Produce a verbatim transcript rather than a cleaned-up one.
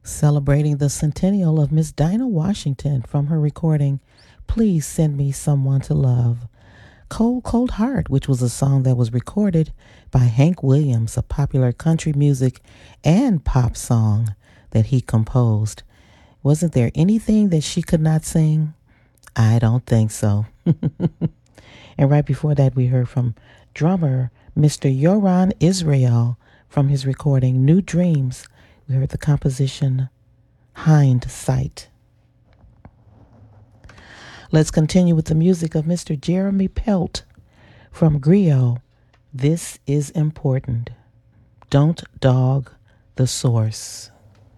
celebrating the centennial of Miss Dinah Washington from her recording, Please Send Me Someone to Love. Cold, Cold Heart, which was a song that was recorded by Hank Williams, a popular country music and pop song that he composed. Wasn't there anything that she could not sing? I don't think so. And right before that, we heard from drummer Mister Yoran Israel from his recording New Dreams. We heard the composition Hindsight. Let's continue with the music of Mister Jeremy Pelt from Griot. This is important. Don't dog the source.